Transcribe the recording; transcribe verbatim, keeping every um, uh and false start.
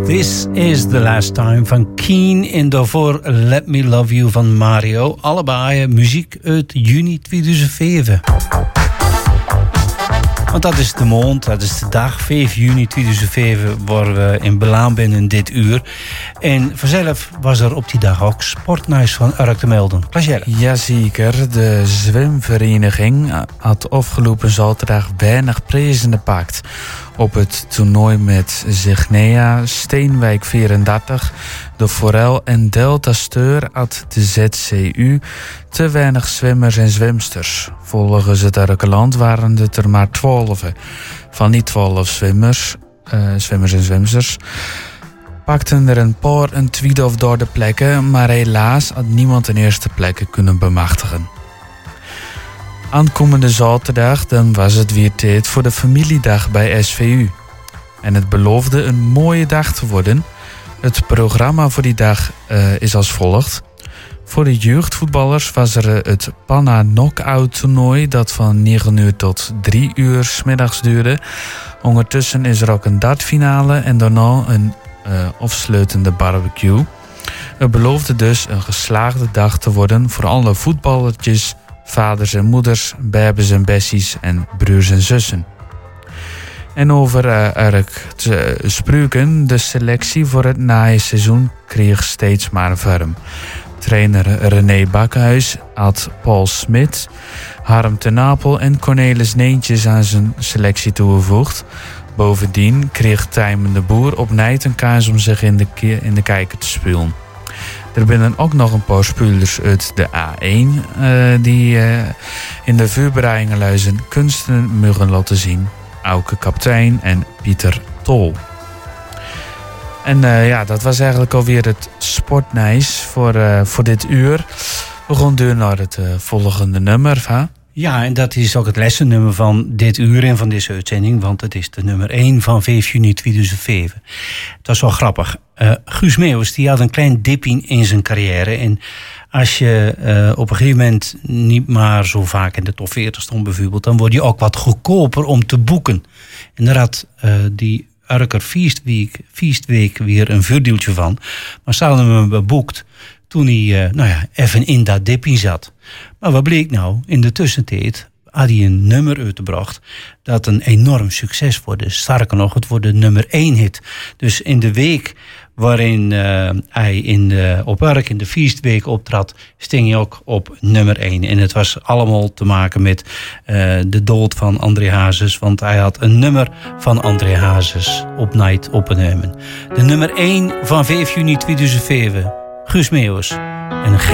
This is the last time van Keen en daarvoor Let Me Love You van Mario. Allebei muziek uit juni tweeduizend zeven. Want dat is de maand, dat is de dag, vijf juni tweeduizend zeven, waar we in belaan binnen dit uur. En vanzelf was er op die dag ook sportnieuws van Urk te melden. Klaasjelle. Jazeker, de zwemvereniging had afgelopen zaterdag weinig prijzen gepakt. Op het toernooi met Zignea, Steenwijk vierendertig, de Forel en Delta Steur had de Z C U te weinig zwemmers en zwemsters. Volgens het Urkeland waren het er maar twaalf. Van die twaalf zwemmers, uh, zwemmers en zwemsters pakten er een paar een tweede of derde plekken, maar helaas had niemand een eerste plekken kunnen bemachtigen. Aankomende zaterdag dan was het weer tijd voor de familiedag bij S V U. En het beloofde een mooie dag te worden. Het programma voor die dag uh, is als volgt. Voor de jeugdvoetballers was er het Panna Knockout toernooi dat van negen uur tot drie uur 's middags duurde. Ondertussen is er ook een dartfinale en daarna een uh, afsluitende barbecue. Het beloofde dus een geslaagde dag te worden voor alle voetballertjes, vaders en moeders, babes en bessies en broers en zussen. En over uh, Urk te spreken, de selectie voor het najaarseizoen kreeg steeds maar vorm. Trainer René Bakhuis had Paul Smit, Harm ten Napel en Cornelis Neentjes aan zijn selectie toegevoegd. Bovendien kreeg Tijmen de Boer op Nijt een kans om zich in de, ke- in de kijker te spelen. Er binnen ook nog een paar spelers uit de A één uh, die uh, in de voorbereidingenluizen kunsten mogen laten zien. Auke Kaptein en Pieter Tol. En uh, ja, dat was eigenlijk alweer het sportnieuws voor, uh, voor dit uur. We gaan door naar het uh, volgende nummer. Huh? Ja, en dat is ook het lessennummer van dit uur en van deze uitzending, want het is de nummer één van vijf juni tweeduizend zeven. Het was wel grappig. Uh, Guus Meeuwis die had een klein dipje in zijn carrière. En als je uh, op een gegeven moment niet maar zo vaak in de top veertig stond bijvoorbeeld, dan word je ook wat goedkoper om te boeken. En daar had uh, die Urker Feestweek, Feestweek weer een vuurdeeltje van. Maar ze hadden hem beboekt toen hij uh, nou ja, even in dat dipje zat. Maar wat bleek nou? In de tussentijd had hij een nummer uitgebracht dat een enorm succes wordt. Sterker nog, het wordt de nummer één hit. Dus in de week waarin uh, hij in de, op Urk in de Feestweek optrad, sting hij ook op nummer één. En het was allemaal te maken met uh, de dood van André Hazes, want hij had een nummer van André Hazes op Night opgenomen. De nummer één van vijf juni tweeduizend zeven, Guus Meeuwis. En